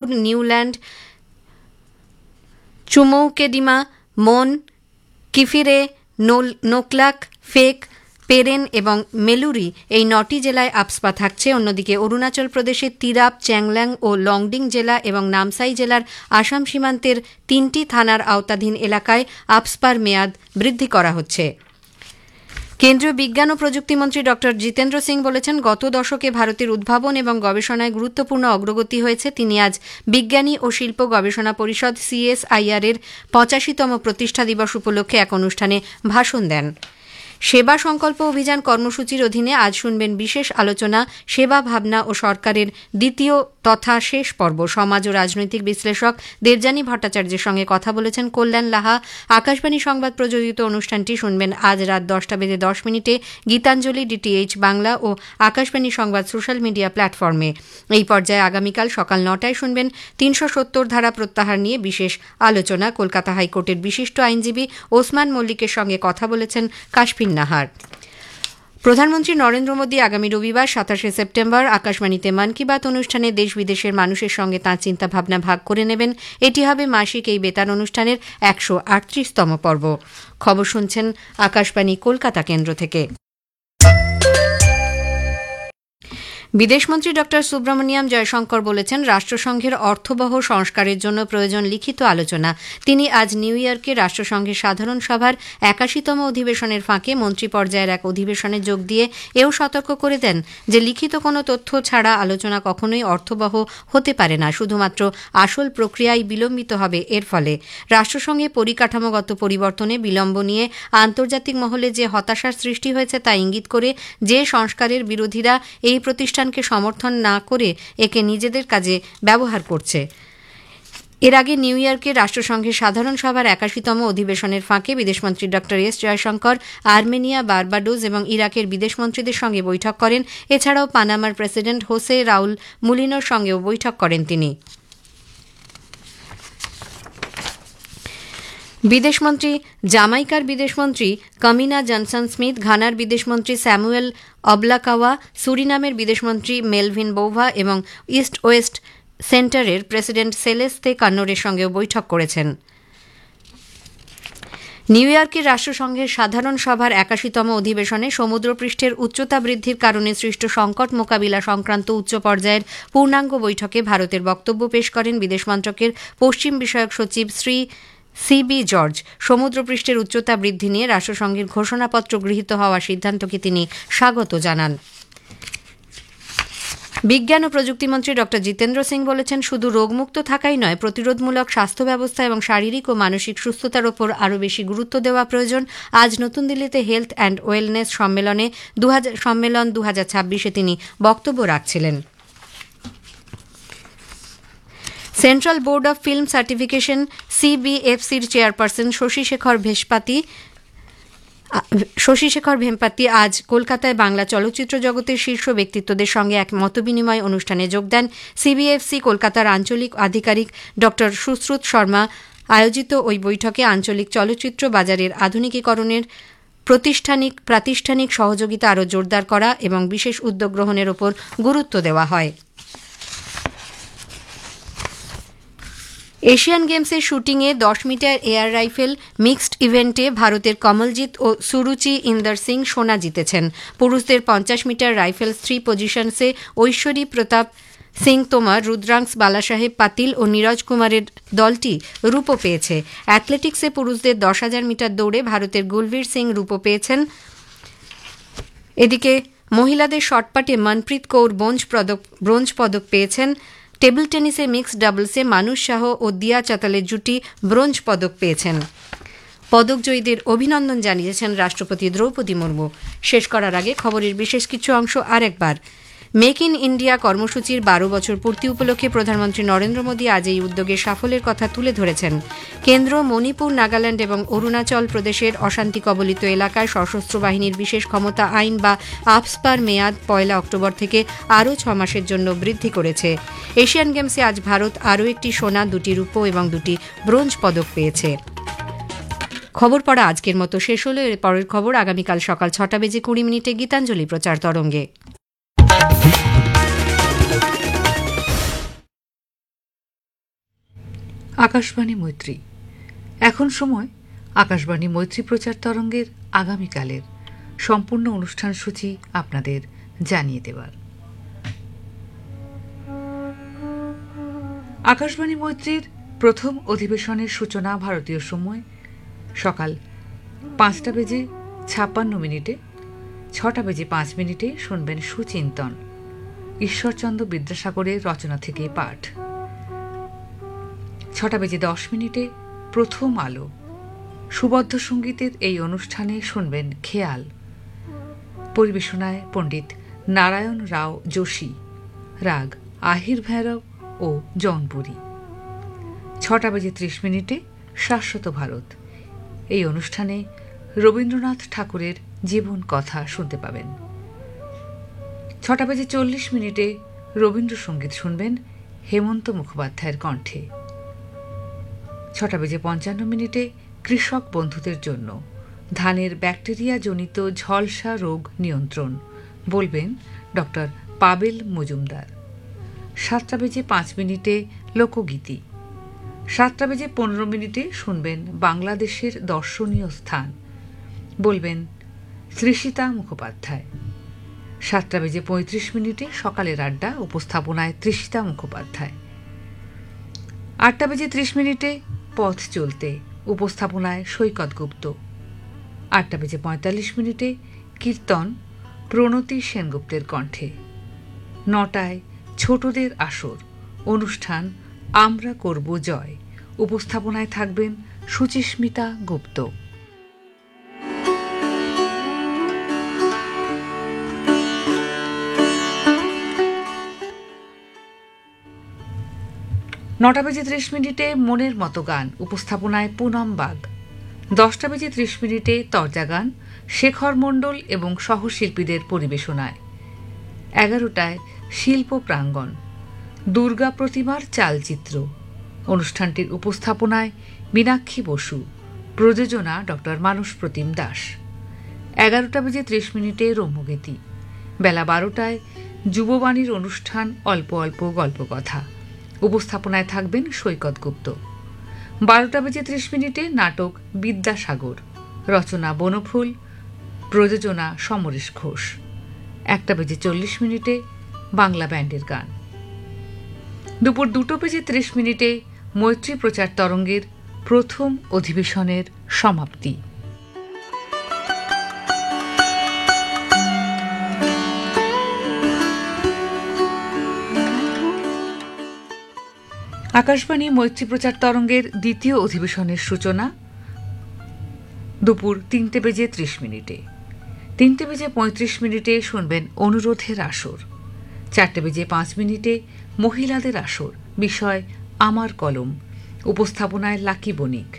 Newland, চুমৌকেডিমা, মন, Kiphire, Noklak, fake, Peren এবং মেলুরি এই 9টি জেলায় আপসপা থাকছে। অন্যদিকে অরুণাচল প্রদেশের তিরাপ, চ্যাংল্যাং ও লংডিং জেলা এবং নামসাই জেলার আসাম সীমান্তের 3টি থানার আওতাধীন এলাকায় আপসপার মেয়াদ বৃদ্ধি করা হচ্ছে। কেন্দ্রীয় বিজ্ঞান ও প্রযুক্তিমন্ত্রী ড জিতেন্দ্র সিং বলেছেন, গত দশকে ভারতের উদ্ভাবন এবং গবেষণায় গুরুত্বপূর্ণ অগ্রগতি হয়েছে। তিনি আজ বিজ্ঞানী ও শিল্প গবেষণা পরিষদ CSIR এর 85তম প্রতিষ্ঠা দিবস উপলক্ষে এক অনুষ্ঠানে ভাষণ দেন। সেবা সংকল্প অভিযান কর্মসূচির অধীনে আজ শুনবেন বিশেষ আলোচনা সেবা ভাবনা ও সরকারের দ্বিতীয় তথা শেষ পর্ব। সমাজ ও রাজনৈতিক বিশ্লেষক দেবযানী ভট্টাচার্যের সঙ্গে কথা বলেছেন কল্যাণ লাহা। আকাশবাণী সংবাদ প্রযোজিত অনুষ্ঠানটি শুনবেন আজ রাত 10:10 গীতাঞ্জলি DTH বাংলা ও আকাশবাণী সংবাদ সোশ্যাল মিডিয়া প্ল্যাটফর্মে। এই পর্যায়ে আগামীকাল সকাল 9টায় শুনবেন 370 ধারা প্রত্যাহার নিয়ে বিশেষ আলোচনা। কলকাতা হাইকোর্টের বিশিষ্ট আইনজীবী ওসমান মল্লিকের সঙ্গে কথা বলেছেন কাশফিন নাহার। প্রধানমন্ত্রী নরেন্দ্র মোদী আগামী রবিবার 27 সেপ্টেম্বর আকাশবাণীতে মন কি বাত অনুষ্ঠানে দেশ বিদেশের মানুষের সঙ্গে তাঁর চিন্তাভাবনা ভাগ করে নেবেন। এটি হবে মাসিক এই বেতার অনুষ্ঠানের 138তম পর্ব। খবর শুনছেন আকাশবাণী কলকাতা কেন্দ্র থেকে। বিদেশমন্ত্রী ড সুব্রমণিয়াম জয়শঙ্কর বলেছেন, রাষ্ট্রসংঘের অর্থবহ সংস্কারের জন্য প্রয়োজন লিখিত আলোচনা। তিনি আজ নিউ ইয়র্কে রাষ্ট্রসংঘের সাধারণ সভার 81তম অধিবেশনের ফাঁকে মন্ত্রী পর্যায়ের এক অধিবেশনে যোগ দিয়ে এও সতর্ক করে দেন যে লিখিত কোনো তথ্য ছাড়া আলোচনা কখনোই অর্থবহ হতে পারে না। শুধুমাত্র আসল প্রক্রিয়াই বিলম্বিত হবে এর ফলে। রাষ্ট্রসংঘে পরিকাঠামোগত পরিবর্তনে বিলম্ব নিয়ে আন্তর্জাতিক মহলে যে হতাশার সৃষ্টি হয়েছে তা ইঙ্গিত করে যে সংস্কারের বিরোধীরা এই প্রতিষ্ঠানকে সমর্থন না করে একে নিজেদের কাজে ব্যবহার করছে। এর আগে নিউ ইয়র্কে রাষ্ট্রসংঘের সাধারণ সভার 81তম অধিবেশনের ফাঁকে বিদেশমন্ত্রী ড এস জয়শঙ্কর আর্মেনিয়া, বার্বাডোস এবং ইরাকের বিদেশমন্ত্রীদের সঙ্গে বৈঠক করেন। এছাড়াও পানামার প্রেসিডেন্ট হোসে রাউল মুলিনোর সঙ্গেও বৈঠক করেন তিনি। বিদেশমন্ত্রী জামাইকার বিদেশমন্ত্রী কামিনা জনসন স্মিথ, ঘানার বিদেশমন্ত্রী স্যামুয়েল অবলাকাওয়া, সুরিনামের বিদেশমন্ত্রী মেলভিন বৌভা এবং ইস্ট ওয়েস্ট সেন্টারের প্রেসিডেন্ট সেলেস্তে কান্নোরের সঙ্গেও বৈঠক করেছেন। নিউ ইয়র্কের রাষ্ট্রসংঘের সাধারণ সভার 81তম অধিবেশনে সমুদ্রপৃষ্ঠের উচ্চতা বৃদ্ধির কারণে সৃষ্ট সংকট মোকাবিলা সংক্রান্ত উচ্চ পর্যায়ের পূর্ণাঙ্গ বৈঠকে ভারতের বক্তব্য পেশ করেন বিদেশ মন্ত্রকের পশ্চিম বিষয়ক সচিব শ্রী CB জর্জ। সমুদ্রপৃষ্ঠের উচ্চতা বৃদ্ধি নিয়ে রাষ্ট্রসংঘের ঘোষণাপত্র গৃহীত হওয়ার সিদ্ধান্তকে তিনি স্বাগত জানান। বিজ্ঞান ও প্রযুক্তিমন্ত্রী ড জিতেন্দ্র সিং বলেছেন, শুধু রোগমুক্ত থাকাই নয়, প্রতিরোধমূলক স্বাস্থ্য ব্যবস্থা এবং শারীরিক ও মানসিক সুস্থতার ওপর আরও বেশি গুরুত্ব দেওয়া প্রয়োজন। আজ নতুন দিল্লিতে হেলথ অ্যান্ড ওয়েলনেস সম্মেলন 2026-এ তিনি বক্তব্য রাখছিলেন। Central board of film certification CBFCর chairperson Shashi Shekhar ভেমপাতি আজ কলকাতায় বাংলা চলচ্চিত্র জগতের শীর্ষ ব্যক্তিত্বদের সঙ্গে এক মতবিনিময় অনুষ্ঠানে যোগ দেন। CBFC কলকাতার আঞ্চলিক আধিকারিক ড সুশ্রুত শর্মা আয়োজিত ওই বৈঠকে আঞ্চলিক চলচ্চিত্র বাজারের আধুনিকীকরণের প্রাতিষ্ঠানিক সহযোগিতা আরও জোরদার করা এবং বিশেষ উদ্যোগ গ্রহণের ওপর গুরুত্ব দেওয়া হয়। এশিয়ান গেমসের শুটিংয়ে 10 মিটার এয়ার রাইফেল মিক্সড ইভেন্টে ভারতের কমলজিৎ ও সুরুচি ইন্দর সিং সোনা জিতেছেন। পুরুষদের 50 মিটার রাইফেল 3 পজিশনসে ঐশ্বরী প্রতাপ সিং তোমর, রুদ্রাংশ বালাসাহেব পাতিল ও নীরজ কুমারের দলটি রূপো পেয়েছে। অ্যাথলেটিক্সে পুরুষদের 10,000 মিটার দৌড়ে ভারতের গুলবীর সিং রূপো পেয়েছেন। এদিকে মহিলাদের শটপাটে মনপ্রীত কৌর ব্রোঞ্জ পদক পেয়েছেন। টেবিল টেনিসে মিক্সড ডাবলসে মানুষ শাহ ও দিয়া চাতালের জুটি ব্রোঞ্জ পদক পেয়েছেন। পদকজয়ীদের অভিনন্দন জানিয়েছেন রাষ্ট্রপতি দ্রৌপদী মুর্মু। শেষ করার আগে খবরের বিশেষ কিছু অংশ আরেকবার। মেক ইন ইন্ডিয়া কর্মসূচির 12 বছর পূর্তি উপলক্ষে প্রধানমন্ত্রী নরেন্দ্র মোদী আজ এই উদ্যোগের সাফল্যের কথা তুলে ধরেছেন। কেন্দ্র মণিপুর, নাগাল্যান্ড এবং অরুণাচল প্রদেশের অশান্তি কবলিত এলাকায় সশস্ত্র বাহিনীর বিশেষ ক্ষমতা আইন বা আপসপার মেয়াদ 1 অক্টোবর থেকে আরও 6 মাসের জন্য বৃদ্ধি করেছে। এশিয়ান গেমসে আজ ভারত আরও একটি সোনা, 2টি রূপো এবং 2টি ব্রোঞ্জ পদক পেয়েছে। খবর পড়া আজকের মতো শেষ হলো। এর পরের খবর আগামীকাল সকাল 6:20 গীতাঞ্জলি প্রচার তরঙ্গে। আকাশবাণী মৈত্রী। এখন সময় আকাশবাণী মৈত্রী প্রচার তরঙ্গের আগামীকালের সম্পূর্ণ অনুষ্ঠান সূচি আপনাদের জানিয়ে দেবার। আকাশবাণী মৈত্রীর প্রথম অধিবেশনের সূচনা ভারতীয় সময় সকাল 5:56 6:05 শুনবেন সুচিন্তন, ঈশ্বরচন্দ্র বিদ্যাসাগরের রচনা থেকে পাঠ। 6:10 প্রথম আলো, সুবদ্ধ সঙ্গীতের এই অনুষ্ঠানে শুনবেন খেয়াল, পরিবেশনায় পণ্ডিত নারায়ণ রাও যোশী, রাগ আহির ভৈরব ও জৌনপুরী। 6:30 শাশ্বত ভারত, এই অনুষ্ঠানে রবীন্দ্রনাথ ঠাকুরের জীবন কথা শুনতে পাবেন। 6:40 রবীন্দ্রসঙ্গীত শুনবেন হেমন্ত মুখোপাধ্যায়ের কণ্ঠে। 6:55 কৃষক বন্ধুদের জন্য ধানের ব্যাকটেরিয়া জনিত ঝলসা রোগ নিয়ন্ত্রণ, বলবেন ডক্টর পাবেল মজুমদার। 7:05 লোকগীতি। 7:15 শুনবেন বাংলাদেশের দর্শনীয় স্থান, বলবেন শ্রীসীতা মুখোপাধ্যায়। 7:35 সকালের আড্ডা, উপস্থাপনায় তৃষিতা মুখোপাধ্যায়। 8:30 পথ চলতে, উপস্থাপনায় সৈকত গুপ্ত। 8:45 কীর্তন, প্রণতি সেনগুপ্তের কণ্ঠে। 9টায় ছোটদের আসর, অনুষ্ঠান আমরা করব জয়, উপস্থাপনায় থাকবেন সুচিস্মিতা গুপ্ত। নটা 9:30 মনের মতো গান, উপস্থাপনায় পুনম বাগ। 10:30 তরজা গান, শেখর মণ্ডল এবং সহশিল্পীদের পরিবেশনায়। 11টায় শিল্প প্রাঙ্গণ, দুর্গা প্রতিমার চালচিত্র, অনুষ্ঠানটির উপস্থাপনায় মীনাক্ষী বসু, প্রযোজনা ডক্টর মানস প্রতিম দাস। 11:30 রম্যগীতি। বেলা 12টায় যুববাণীর অনুষ্ঠান অল্প অল্প গল্পকথা, উপস্থাপনায় থাকবেন সৈকত গুপ্ত। 12:30 নাটক বিদ্যাসাগর, রচনা বনফুল, প্রযোজনা সমরেশ ঘোষ। 1:40 বাংলা ব্যান্ডের গান। দুপুর 2:30 মৈত্রী প্রচার তরঙ্গের প্রথম অধিবেশনের সমাপ্তি। আকাশবাণী মৈত্রী প্রচার তরঙ্গের দ্বিতীয় অধিবেশনের সূচনা দুপুর 3:30। 3:35 শুনবেন অনুরোধের আসর। 4:05 মহিলাদের আসর, বিষয় আমার কলম, উপস্থাপনায় লাকি বণিক।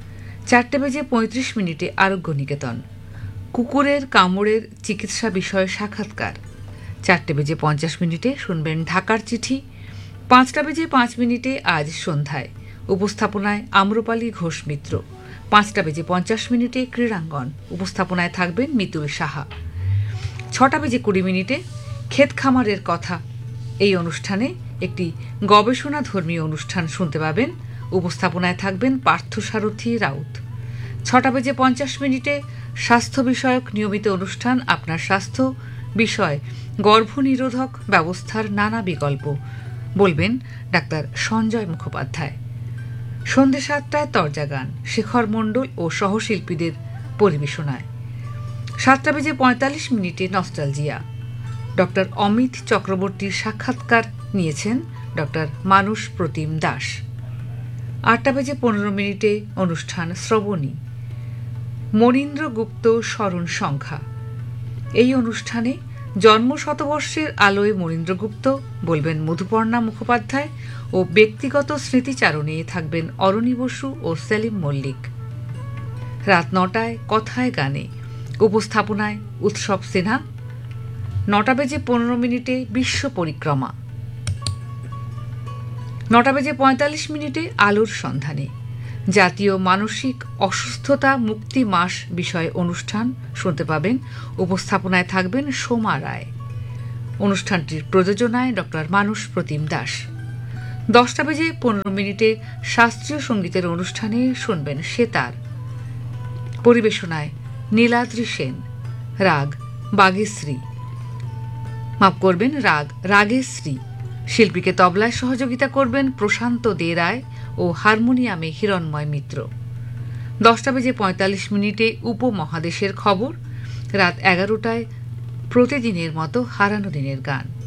4:35 আরোগ্য নিকেতন, কুকুরের কামড়ের চিকিৎসা বিষয়ে সাক্ষাৎকার। 4:50 শুনবেন ঢাকার চিঠি। 5:05 আজ সন্ধ্যায়, উপস্থাপনায় আম্রপালি ঘোষ মিত্র। 5:50 ক্রীড়াঙ্গন, উপস্থাপনায় থাকবেন মিতুল সাহা। 6:20 ক্ষেত খামারের কথা, এই অনুষ্ঠানে একটি গবেষণা ধর্মীয় অনুষ্ঠান শুনতে পাবেন, উপস্থাপনায় থাকবেন পার্থসারথী রাউত। 6:50 স্বাস্থ্য বিষয়ক নিয়মিত অনুষ্ঠান আপনার স্বাস্থ্য, বিষয় গর্ভনিরোধক ব্যবস্থার নানা বিকল্প, বলবেন ডাক্তার সঞ্জয় মুখোপাধ্যায়। সন্ধ্যে 7টায় তরজা গান, শেখর মণ্ডল ও সহশিল্পীদের পরিবেশনায়। 7:45 নস্টালজিয়া, ডক্টর অমিত চক্রবর্তীর সাক্ষাৎকার নিয়েছেন ডক্টর মানস প্রতিম দাস। 8:15 অনুষ্ঠান শ্রবণী, মনীন্দ্র গুপ্ত স্মরণ সংখ্যা, এই অনুষ্ঠানে জন্মশতবর্ষের আলোয় মনীন্দ্রগুপ্ত, বলবেন মধুপর্ণা মুখোপাধ্যায় ও ব্যক্তিগত স্মৃতিচারণে থাকবেন অরণি বসু ও সেলিম মল্লিক। রাত 9টায় কথায় গানে, উপস্থাপনায় উৎসব সিনহা। 9:15 বিশ্ব পরিক্রমা। 9:45 আলোর সন্ধানে, জাতীয় মানসিক অসুস্থতা মুক্তি মাস বিষয়ে অনুষ্ঠান শুনতে পাবেন, উপস্থাপনায় থাকবেন সোমা রায়। অনুষ্ঠানটির প্রযোজনায় ডক্টর মানস প্রতিম দাস। 10:15 শাস্ত্রীয় সঙ্গীতের অনুষ্ঠানে শুনবেন সেতার, পরিবেশনায় নীলাদ্রি সেন, রাগ বাগেশ্রী, রাগ রাগেশ্রী। শিল্পীকে তবলায় সহযোগিতা করবেন প্রশান্ত দে রায় ও হারমোনিয়ামে হিরণময় মিত্র। 10:45 উপমহাদেশের খবর। রাত 11টায় প্রতিদিনের মতো হারানো দিনের গান।